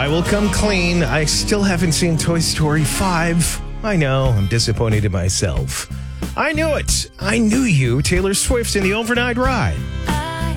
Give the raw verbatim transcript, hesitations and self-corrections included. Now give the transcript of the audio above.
I will come clean. I still haven't seen Toy Story five. I know, I'm disappointed in myself. I knew it. I knew you, Taylor Swift, in the overnight ride.